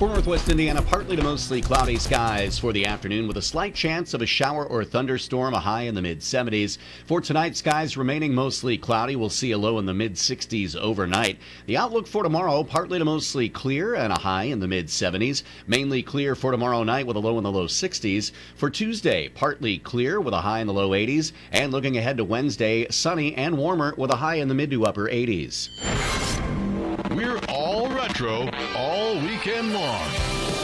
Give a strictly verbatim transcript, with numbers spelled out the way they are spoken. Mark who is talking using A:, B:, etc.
A: For Northwest Indiana, partly to mostly cloudy skies for the afternoon with a slight chance of a shower or thunderstorm, a high in the mid seventies. For tonight, skies remaining mostly cloudy. We'll see a low in the mid sixties overnight. The outlook for tomorrow, partly to mostly clear and a high in the mid seventies. Mainly clear for tomorrow night with a low in the low sixties. For Tuesday, partly clear with a high in the low eighties. And looking ahead to Wednesday, sunny and warmer with a high in the mid to upper eighties.
B: We're all retro all weekend long.